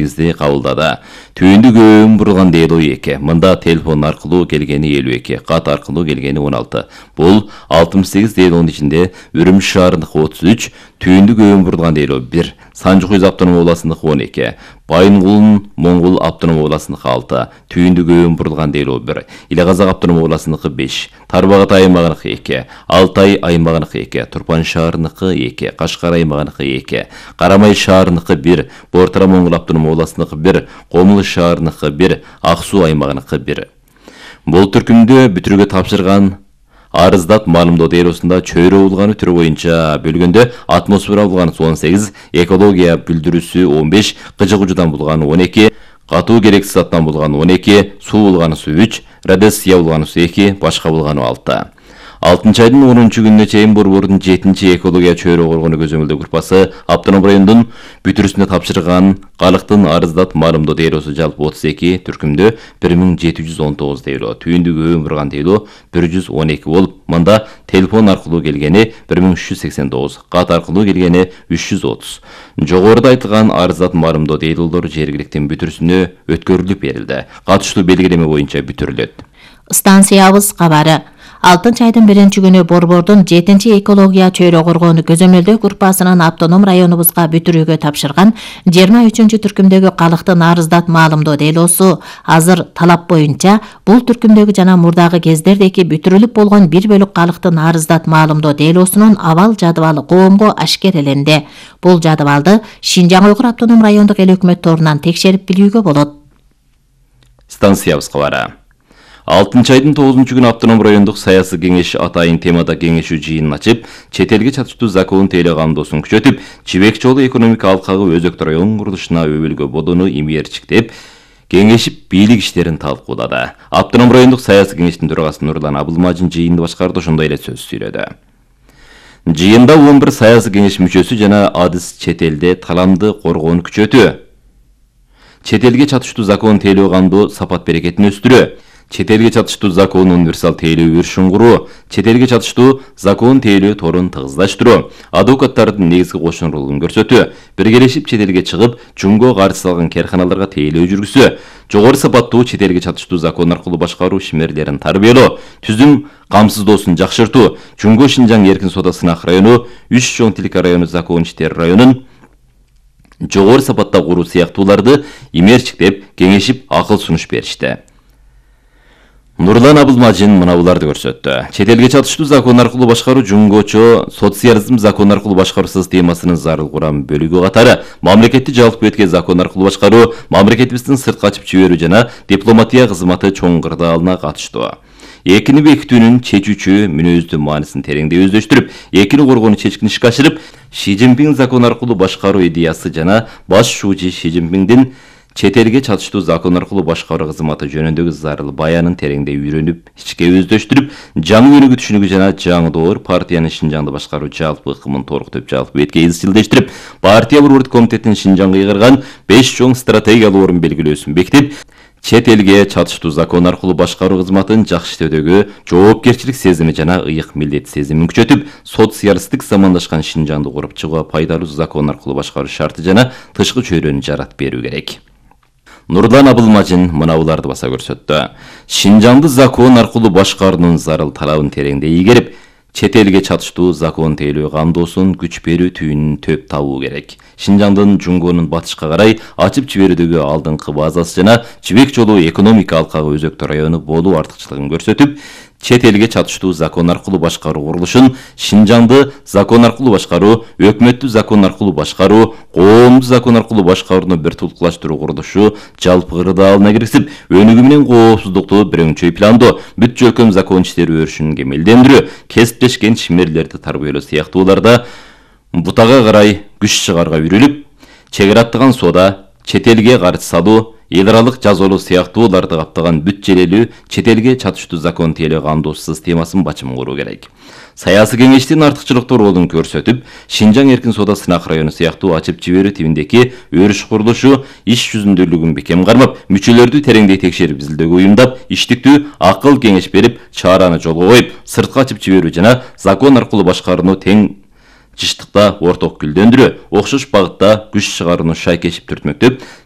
68'de кабылдады. Түйүндүк өң бурулган дейло 2. Мында телефон аркылуу келгени 52, кат аркылуу келгени 16. Бул 68 дейлонун ичинде Үрүмчү шаарындыкы 33, түйүндүк өң бурулган дейло 1, Санжы Куюз автономдук областындыкы 12, Байынгул Моңгол автономдук областындыкы 6, түйүндүк өң бурулган дейло 1, Иле Казак автономдук областындыкы 5, Тарбагат аймагыныкы 2, Алтай аймагыныкы 2, Турпан шаарындыкы 2, Кашкар аймагыныкы 2, Карамай шаарындыкы 1, Бортара Моңгол автономдук областындыкы 1, Комулу шаарындыкы 1, Ак Суу аймагыныкы 1. Бул түркүмдү бүтүрүүгө тапшырган арыздат маалымдоо дейлосунда чөйрө булганы түрү боюнча бөлгөндө атмосфера булганы 18, экология бүлдүрүүсү 15, кыжык ужудан булганы 12, катуу керексиз заттан булганы 12, суу булганы 3, радиация булганы 2, башка булганы 6. 6 айдын 10 күнүнө чейин Борбордун 7-чи экология чөйрө коргонуу көзөмөлдөө группасы автоном райондун бүтүрүүсүнө тапшырган калктын арыздат маалымдоо дейлосу жалпы 32, түркүмдө 1719 дейло, түйүндүк өң бурган дейло 112 болуп, мында телефон аркылуу келгени 1389, кат аркылуу келгени 330. Жогоруда айтылган арыздат маалымдоо дейлолор жергиликтин бүтүрүүсүнө өткөрүлүп берилди. Катыштуу белгилеме боюнча бүтүрүлөт. Станциябыз кабары. 6 айдын 1 күнү Борбордун 7-чи экология чөйрө коргонуу көзөмөлдөө группасынын автоном районубузга бүтүрүүгө тапшырган 23-чү түркүмдөгү калктын арыздат маалымдоо дейлосу азыр талап боюнча бул түркүмдөгү жана мурдагы кездердеки бүтүрүлүп болгон 1 бөлүк калктын арыздат маалымдоо дейлосунун абал жадыбалы коомго ашкереленди. Бул жадыбалды Шинжаң Уйгур автоном райондук эл өкмөт торунан текшерип билүүгө болот. Станциябыз кабары. 6 айдын 9 күнү автоном райондук саясий кеңеш атайын темада кеңешүү жыйынын ачып, чет элге чатыштуу закон тейлөө кандоосун күчөтүп, Чебек жолу экономика алкагы өзөктү район курулушуна өбөлгө бодууну имээрчиктеп, кеңешип бийлик иштерин талкуулады. Автоном райондук саясий кеңештин төрагасы Нурлан Абылмажин жыйынды башкарды, ошондой эле сөз сүйлөдү. Жыйында 11 саясий кеңеш мүчөсү жана адыс чет элде таламды коргоону күчөтүү, чет элге чатыштуу закон тейлөө кандоо сапат берекетин өстүрүү, чет элге чатыштуу закон универсал тейлөө өршүн куруу, чет элге чатыштуу закон тейлөө торун тыгыздаштыруу, адвокаттардын негизги кошун ролун көрсөтүү, биргелешип чет элге чыгып, жумго каршы салган керканаларга тейлөө жүргүзүү, жогору сапаттуу чет элге чатыштуу закон аркылуу башкаруу ишмерлерин тарбиялоо, түзүм камсыздоосун жакшыртуу, Жумго Шинжаң эркин соода сынак району, Үч чоң тилка району закон иштери районун жогору сапатта куруу сыяктууларды имээрчиктеп, кеңешип, акыл сунуш беришти. Нурлан Абылмажин мына буларды көрсөттү. Чет элге чатыштуу закон аркылуу башкаруу жумгочо социализм закон аркылуу башкаруу системасынын зарыл курам бөлүгү катары мамлекетти жалпы этке закон аркылуу башкаруу, мамлекетибиздин сыртка ачып жиберүү жана дипломатия кызматы чоң кырдаалына катыштуу. Экини бекитүүнүн чечүүчү мүнөздүү маанисин тереңдей өздөштүрүп, экини коргоонун чечкин ишке ашырып, Ши Цзиньпин закон аркылуу башкаруу идеясы жана баш шуучу Ши Цзиньпиндин чет элге чатыштуу закон аркылуу башкаруу кызматы жөнүндөгү зарыл баянын тереңдей үйрөнүп, ичке өздөштүрүп, жаңы өнүгүү түшүнүгү жана жаңы партиянын Шинжаңды башкаруу жалпы ыкымын толуктуп, жалпы этке изчилдештирип, партия борбордук комитетинин Шинжаңга ыйгарган 5 чоң стратегиялык орун белгилөөсүн бекитип, чет элге чатыштуу закон аркылуу башкаруу кызматын жакшы иштөөдөгү жоопкерчилик сезими жана ыйык милдет сезимин күчөтүп, социалисттик замандашкан Шинжаңды куруп чыгууга пайдалуу закон аркылуу башкаруу шарты жана тышкы чөйрөнү жаратып берүү керек. Нурлан Абылмажин мына буларды баса көрсөттү. Шинжаңды закон аркылуу башкаруунун зарыл талабын тереңдей игерип, чет элге чатыштуу закон тейлөө кандоосун күч берүү түйүнүн төп табуу керек. Шинжаңдын Жумгонун батышка карай ачып жиберүүдөгү алдыңкы базасы жана Чебек жолу экономика алкагы өзөктү району болуу артыкчылыгын көрсөтүп, чет элге чатыштуу закон аркылуу башкаруу курулушун Шинжаңды закон аркылуу башкаруу, өкмөттү закон аркылуу башкаруу, коомду закон аркылуу башкарууну бир тулкулаштыруу курулушу жалпы кырдаалына киргизип, өнүгүү менен коопсуздукту бирөңчөй пландоо, бүт жөлкөм закон иштери өрүшүн кемелдендирүү, кесиптешкен ишмерлерди тарбиялоо сыяктууларда бутага карай күч чыгарга үйрүлүп, чегара аттаган соода, чет элге каржы салуу, эл аралык жазолуу сыяктууларды каптаган бүт желелүү чет элге чатыштуу закон тейлөө кандоосу системасын бачымын куруу керек. Саясий кеңештин артыкчылыктуу ролун көрсөтүп, Шинжаң эркин соода сынак району сыяктуу ачып жиберүү тибиндеки өрүш курулушу иш жүзүндөлүгүн бекем кармап, мүчөлөрдү тереңдей текшерип изилдөөгө уюмдап, иштиктүү акыл кеңеш берип, чараны жолго коюп, сыртка ачып жиберүү жана закон аркылуу башкарууну тең жыштыкта орток гүлдөндүрүү, окшош багытта күч чыгарууну шайкешип түртмөктөп,